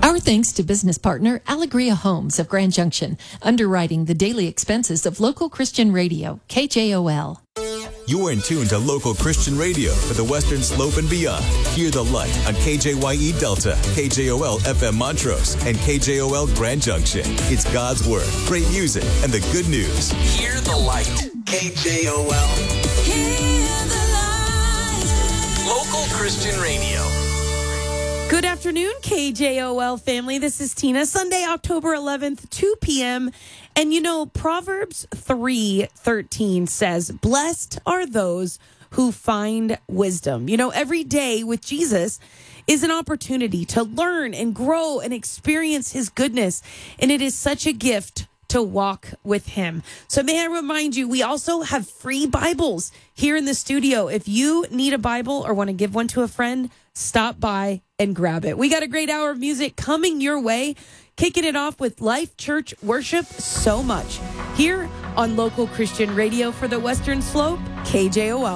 Our thanks to business partner Alegria Homes of Grand Junction, underwriting the daily expenses of local Christian radio, KJOL. You're in tune to local Christian radio for the Western Slope and beyond. Hear the light on KJYE Delta, KJOL FM Montrose, and KJOL Grand Junction. It's God's Word, great music, and the good news. Hear the light. KJOL. Hear the light. Local Christian radio. Good afternoon, KJOL family. This is Tina. Sunday, October 11th, 2 p.m. And you know, Proverbs 3:13 says, "Blessed are those who find wisdom." You know, every day with Jesus is an opportunity to learn and grow and experience his goodness. And it is such a gift to walk with him. So may I remind you, we also have free Bibles here in the studio. If you need a Bible or want to give one to a friend, stop by and grab it. We got a great hour of music coming your way, kicking it off with Life Church Worship So Much here on Local Christian Radio for the Western Slope, KJOL.